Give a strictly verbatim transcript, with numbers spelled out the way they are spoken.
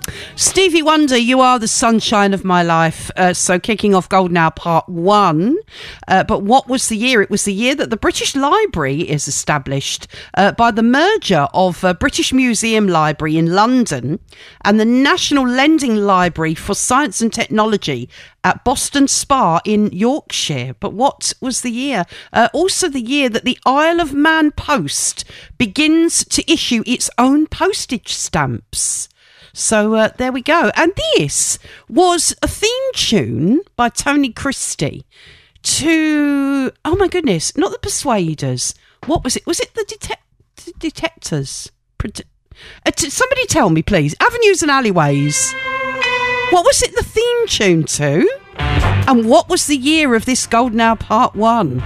Stevie Wonder, You Are the Sunshine of My Life. Uh, so kicking off Golden Hour Part one. Uh, but what was the year? It was the year that the British Library is established uh, by the merger of uh, British Museum Library in London and the National Lending Library for Science and Technology at Boston Spa in Yorkshire. But what was the year? Uh, also the year that the Isle of Man Post begins to issue its own postage stamps. So uh, there we go. And this was a theme tune by Tony Christie to, oh my goodness, not the Persuaders. What was it? Was it the detec- Detectors? Prote- uh, t- somebody tell me, please. Avenues and Alleyways. What was it the theme tune to? And what was the year of this Golden Hour Part one?